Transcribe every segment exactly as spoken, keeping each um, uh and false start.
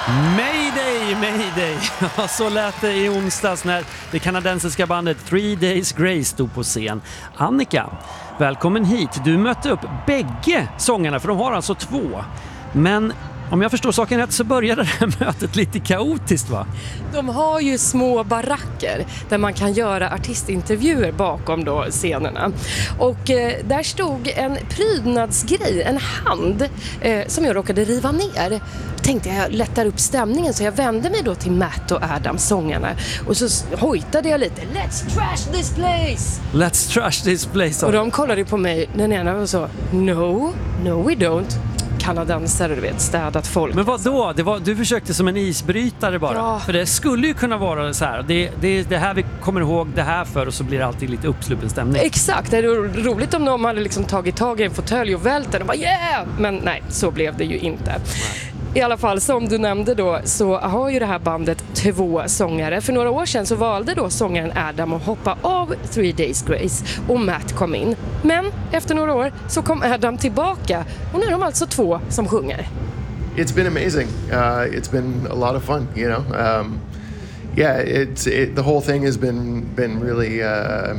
Mayday, mayday. Så lät det i onsdags när det kanadensiska bandet Three Days Grace stod på scen. Annika, välkommen hit. Du mötte upp bägge sångarna, för de har alltså två. Men om jag förstår saken rätt så började det här mötet lite kaotiskt, va? De har ju små baracker där man kan göra artistintervjuer bakom då scenerna. Och eh, där stod en prydnadsgrej, en hand, eh, som jag råkade riva ner. Tänkte jag lättar upp stämningen, så jag vände mig då till Matt och Adam, sångarna. Och så hojtade jag lite, let's trash this place! Let's trash this place. Och de kollade på mig, den ena och så, no, no we don't. Kanadensare, du vet, städat folk. Men vad då? Det var, du försökte som en isbrytare bara. Ja. För det skulle ju kunna vara så här. Det, det, det här vi kommer ihåg det här för, och så blir det alltid lite uppsluppen stämning. Exakt, det är roligt om de hade liksom tagit tag i en fåtölj och vält den och bara yeah! Men nej, så blev det ju inte. Nej. I alla fall, som du nämnde då, så har ju det här bandet två sångare. För några år sedan så valde då sångaren Adam att hoppa av Three Days Grace och Matt kom in. Men efter några år så kom Adam tillbaka och nu är de alltså två som sjunger. It's been amazing. Uh, it's been a lot of fun, you know. Um, yeah, it's it, the whole thing has been been really uh,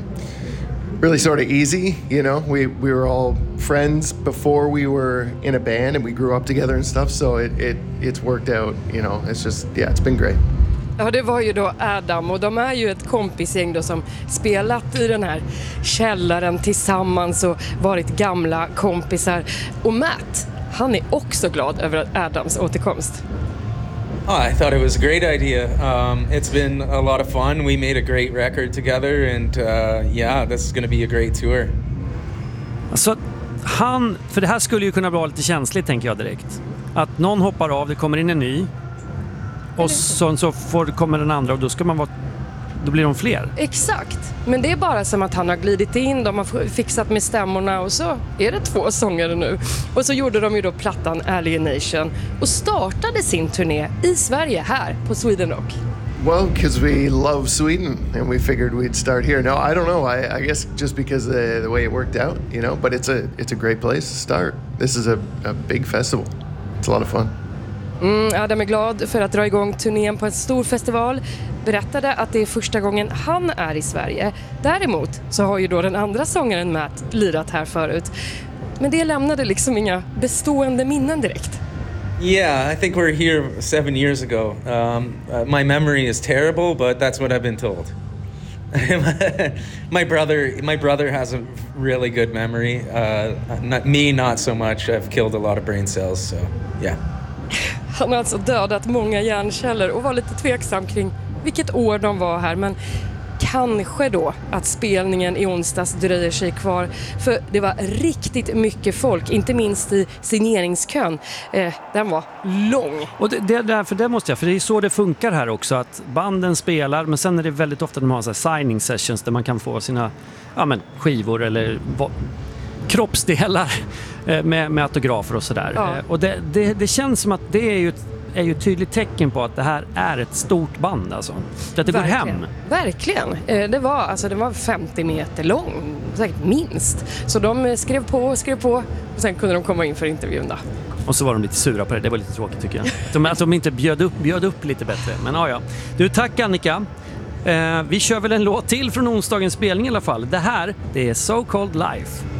really sort of easy, you know. We we were all friends before we were in a band, and we grew up together and stuff. So it it it's worked out, you know. It's just yeah, it's been great. Ja, det var ju då Adam, och de är ju ett kompisgäng då som spelat i den här källaren tillsammans och varit gamla kompisar. Och Matt, han är också glad över Adams återkomst. Oh, I thought it was a great idea. Um, it's been a lot of fun. We made a great record together, and uh, yeah, this is going to be a great tour. Alltså, han, för det här skulle ju kunna vara lite känsligt, tänker jag direkt. Att någon hoppar av, det kommer in en ny, och så, så får, kommer den andra, och då ska man vara, då blir de fler. Exakt, men det är bara som att han har glidit in, de har fixat med stämmorna och så är det två sångare nu. Och så gjorde de ju då plattan Alienation och startade sin turné i Sverige här på Sweden Rock. Well, because we love Sweden, and we figured we'd start here. No, I don't know. I, I guess just because of the, the way it worked out, you know. But it's a it's a great place to start. This is a, a big festival. It's a lot of fun. Mm, Adam är glad för att dra igång turnén på en stor festival. Berättade att det är första gången han är i Sverige. Däremot så har ju då den andra sångaren Matt lirat här förut. Men det lämnade liksom inga bestående minnen direkt. Yeah, I think we were here seven years ago. Um, uh, my memory is terrible, but that's what I've been told. my brother, my brother has a really good memory. Uh, not, me, not so much. I've killed a lot of brain cells, so yeah. Han har alltså dödat många hjärnceller och var lite tveksam kring vilket år de var här. Men kanske då att spelningen i onsdags dröjer sig kvar. För det var riktigt mycket folk, inte minst i signeringskön. Eh, den var lång. Och det, det, därför det måste jag, för det är så det funkar här också. Att banden spelar, men sen är det väldigt ofta de har så här signing sessions där man kan få sina ja, men, skivor eller va, kroppsdelar med, med autografer och sådär. Ja. Och det, det, det känns som att det är ju ett är ju ett tydligt tecken på att det här är ett stort band, alltså. Så att det Verkligen. går hem. Verkligen. Det var, alltså, det var femtio meter lång, säkert minst. Så de skrev på och skrev på och sen kunde de komma in för intervjun då. Och så var de lite sura på det. Det var lite tråkigt, tycker jag. Att de, att de inte bjöd upp, bjöd upp lite bättre. Men ja, ja. Du, tack Annika. Eh, vi kör väl en låt till från onsdagens spelning i alla fall. Det här, det är So Called Life.